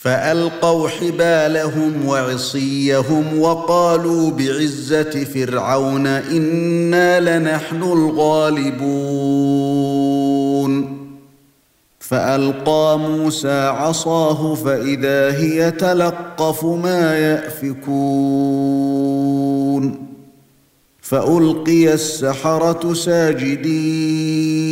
فألقوا حبالهم وعصيهم وقالوا بعزة فرعون إنا لنحن الغالبون فألقى موسى عصاه فإذا هي تلقف ما يأفكون فألقي السحرة ساجدين